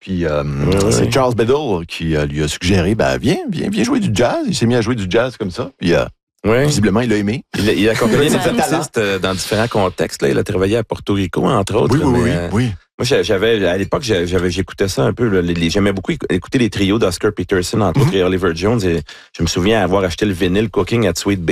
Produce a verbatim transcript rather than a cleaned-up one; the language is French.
Puis euh, ouais, c'est ouais. Charles Biddle qui euh, lui a suggéré, ben viens, viens, viens jouer du jazz. Il s'est mis à jouer du jazz comme ça. Puis euh, Ouais. visiblement, il a aimé. Il a, il a accompagné des Il a talent. artistes euh, dans différents contextes. Là. Il a travaillé à Porto Rico, entre autres. Oui, oui, mais, oui, euh, oui. Moi, j'avais, à l'époque, j'avais, j'écoutais ça un peu. Là, les, les, j'aimais beaucoup écouter les trios d'Oscar Peterson, entre mm-hmm. autres, et Oliver Jones. Et je me souviens avoir acheté le vinyle Cooking at Sweet Baby.